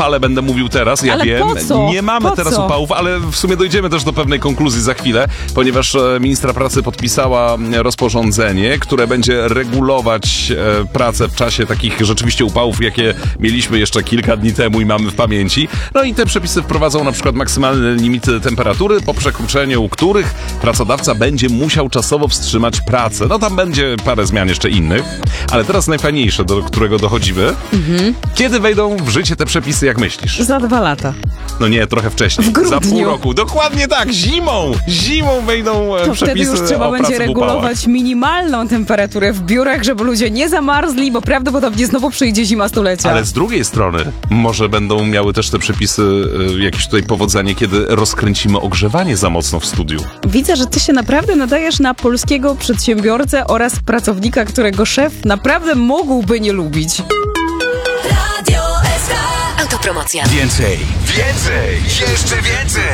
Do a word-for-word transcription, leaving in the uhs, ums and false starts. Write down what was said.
upale będę mówił teraz, ja ale wiem. Po co? Nie mamy po teraz co? upałów, ale w sumie dojdziemy też do pewnej konkluzji za chwilę, ponieważ e, ministra pracy podpisała rozporządzenie, które będzie regulować e, pracę w czasie takich rzeczywiście upałów, jakie mieliśmy jeszcze kilka dni temu i mamy w pamięci. No i te przepisy wprowadzą na przykład maksymalne limity temperatury, po przekroczeniu których pracodawca będzie musiał czasowo wstrzymać pracę. No tam będzie parę zmian jeszcze innych, ale teraz najfajniejsze, do którego dochodzimy. Mhm. Kiedy wejdą w życie te przepisy, jak myślisz? Za dwa lata. No nie, trochę wcześniej. W grudniu. Za pół roku. Dokładnie tak, zimą! Zimą wejdą e, To przepisy wtedy już trzeba o będzie pracy w regulować upałach. minimalną temperaturę w biurach, żeby ludzie nie zamarzli, bo prawdopodobnie znowu przyjdzie zima stulecia. Ale z drugiej strony może będą miały też te przepisy e, jakieś tutaj powodzenie, kiedy rozkręcimy ogrzewanie za mocno w studiu. Widzę, że ty się naprawdę nadajesz na polskiego przedsiębiorcę oraz pracownika, którego szef naprawdę mógłby nie lubić. Radio S K. Autopromocja. Więcej, więcej, jeszcze więcej!